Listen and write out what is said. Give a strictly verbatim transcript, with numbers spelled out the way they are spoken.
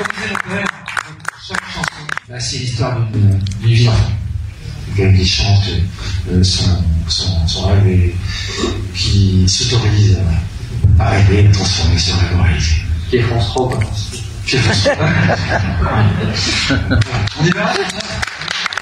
relisez le poème, chaque chanson, bah, c'est l'histoire d'une vie d'enfant. Quelqu'un qui chante euh, son, son, son rêve et qui s'autorise à rêver et transformer ce rêve en réalité. Qui est France trois, quoi. Qui est France trois. On y va?